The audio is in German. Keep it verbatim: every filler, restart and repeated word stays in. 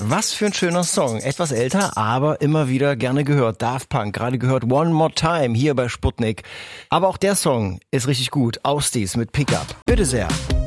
Was für ein schöner Song. Etwas älter, aber immer wieder gerne gehört. Daft Punk, gerade gehört One More Time hier bei Sputnik. Aber auch der Song ist richtig gut. Austies mit Pickup. Bitte sehr.